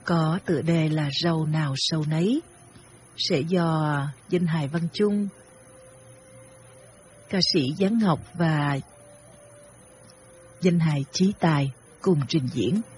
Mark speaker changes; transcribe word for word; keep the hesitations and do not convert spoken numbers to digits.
Speaker 1: có tựa đề là Rầu Nào Sầu Nấy, sẽ do danh hài Văn Chung, ca sĩ Giáng Ngọc và danh hài Chí Tài cùng trình diễn.